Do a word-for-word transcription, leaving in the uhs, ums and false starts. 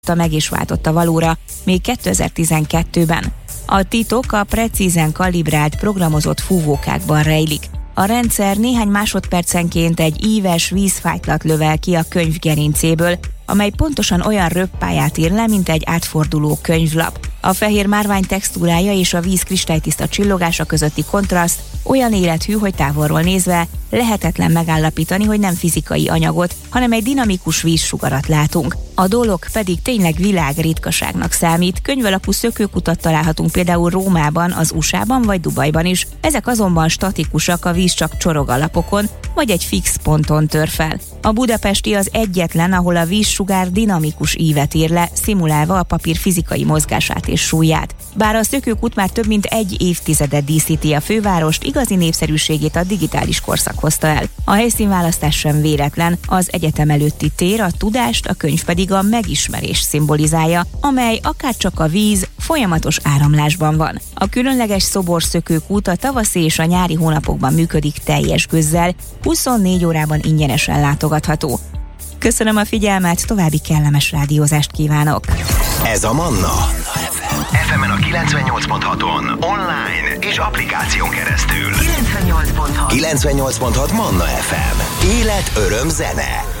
meg is váltotta valóra, még kétezer-tizenkettőben. A titok a precízen kalibrált, programozott fúvókákban rejlik. A rendszer néhány másodpercenként egy íves vízfájtlat lövel ki a könyv gerincéből, amely pontosan olyan röppályát ír le, mint egy átforduló könyvlap. A fehér márvány textúrája és a víz kristálytiszta csillogása közötti kontraszt olyan élethű, hogy távolról nézve lehetetlen megállapítani, hogy nem fizikai anyagot, hanem egy dinamikus vízsugarat látunk. A dolog pedig tényleg világritkaságnak számít. Könyvalapú szökőkutat találhatunk például Rómában, az u es á-ban vagy Dubajban is. Ezek azonban statikusak, a víz csak csorog a lapokon, vagy egy fix ponton tör fel. A budapesti az egyetlen, ahol a vízsugár dinamikus ívet ír le, szimulálva a papír fizikai mozgását és súlyát. Bár a szökőkút már több mint egy évtizedet díszíti a fővárost, igazi népszerűségét a digitális korszak hozta el. A helyszínválasztás sem véletlen, az egyetem előtti tér a tudást, a könyv pedig a megismerés szimbolizálja, amely akárcsak a víz folyamatos áramlásban van. A különleges szoborszökőkút a tavaszi és a nyári hónapokban működik teljes gőzzel, huszonnégy órában ingyenesen látogatható. Köszönöm a figyelmet, további kellemes rádiózást kívánok! Ez a Manna. ef emen a kilencvennyolc pont haton, online és applikáción keresztül. kilencvennyolc pont hat kilencvennyolc pont hat Manna ef em. Élet, öröm, zene.